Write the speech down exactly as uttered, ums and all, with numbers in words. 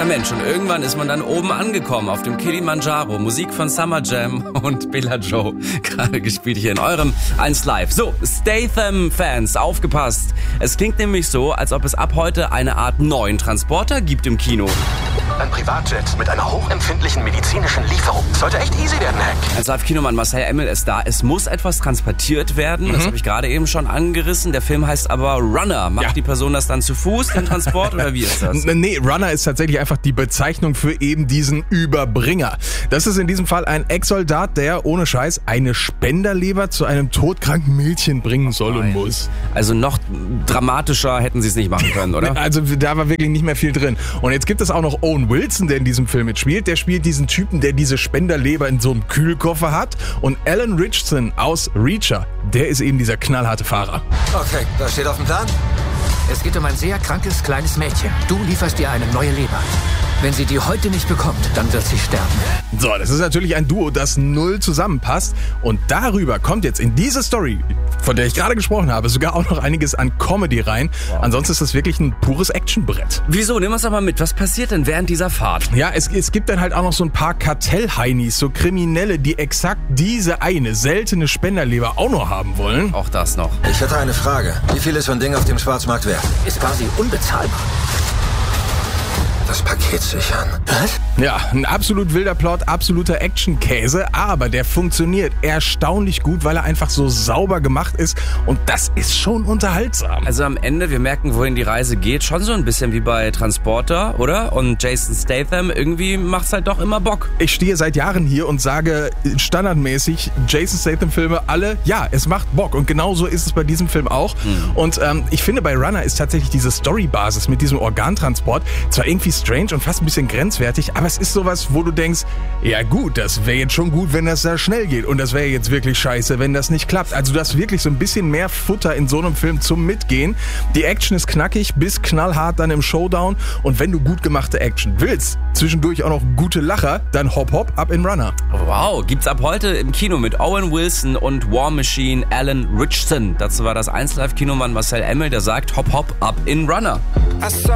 Ja Mensch, und irgendwann ist man dann oben angekommen auf dem Kilimanjaro. Musik von Summer Jam und Bella Joe, gerade gespielt hier in eurem eins Live. So, Statham-Fans, aufgepasst. Es klingt nämlich so, als ob es ab heute eine Art neuen Transporter gibt im Kino. Ein Privatjet mit einer hochempfindlichen medizinischen Lieferung. Sollte echt easy werden, Hank. Als Live-Kinomann Marcel Emmel ist da. Es muss etwas transportiert werden. Mhm. Das habe ich gerade eben schon angerissen. Der Film heißt aber Runner. Macht ja. die Person das dann zu Fuß, den Transport, oder wie ist das? Nee, Runner ist tatsächlich einfach die Bezeichnung für eben diesen Überbringer. Das ist in diesem Fall ein Ex-Soldat, der ohne Scheiß eine Spenderleber zu einem todkranken Mädchen bringen soll und muss. Also noch dramatischer hätten sie es nicht machen können, oder? Also da war wirklich nicht mehr viel drin. Und jetzt gibt es auch noch Owen Wilson, der in diesem Film mitspielt. Der spielt diesen Typen, der diese Spenderleber in so einem Kühlkoffer hat. Und Alan Ritchson aus Reacher, der ist eben dieser knallharte Fahrer. Okay, was steht auf dem Plan? Es geht um ein sehr krankes kleines Mädchen. Du lieferst ihr eine neue Leber. Wenn sie die heute nicht bekommt, dann wird sie sterben. So, das ist natürlich ein Duo, das null zusammenpasst. Und darüber kommt jetzt in diese Story, von der ich gerade gesprochen habe, sogar auch noch einiges an Comedy rein. Wow. Ansonsten ist das wirklich ein pures Actionbrett. Wieso? Nimm uns doch mal mit. Was passiert denn während dieser Fahrt? Ja, es, es gibt dann halt auch noch so ein paar Kartellheinis, so Kriminelle, die exakt diese eine seltene Spenderleber auch noch haben wollen. Auch das noch. Ich hätte eine Frage. Wie viel ist so ein Ding auf dem Schwarzmarkt wert? Ist quasi unbezahlbar. Das Paket sichern. Was? Ja, ein absolut wilder Plot, absoluter Action-Käse, aber der funktioniert erstaunlich gut, weil er einfach so sauber gemacht ist und das ist schon unterhaltsam. Also am Ende, wir merken, wohin die Reise geht, schon so ein bisschen wie bei Transporter, oder? Und Jason Statham, irgendwie macht's halt doch immer Bock. Ich stehe seit Jahren hier und sage standardmäßig, Jason Statham-Filme alle, ja, es macht Bock und genauso ist es bei diesem Film auch. Hm. Und ähm, ich finde, bei Runner ist tatsächlich diese Story-Basis mit diesem Organtransport zwar irgendwie strange und fast ein bisschen grenzwertig, aber es ist sowas, wo du denkst, ja gut, das wäre jetzt schon gut, wenn das da schnell geht und das wäre jetzt wirklich scheiße, wenn das nicht klappt. Also du hast wirklich so ein bisschen mehr Futter in so einem Film zum Mitgehen. Die Action ist knackig bis knallhart dann im Showdown und wenn du gut gemachte Action willst, zwischendurch auch noch gute Lacher, dann hopp hopp ab in Runner. Wow, gibt's ab heute im Kino mit Owen Wilson und War Machine Alan Ritchson. Dazu war das eins Live Kinomann Marcel Emmel, der sagt hopp hopp ab in Runner.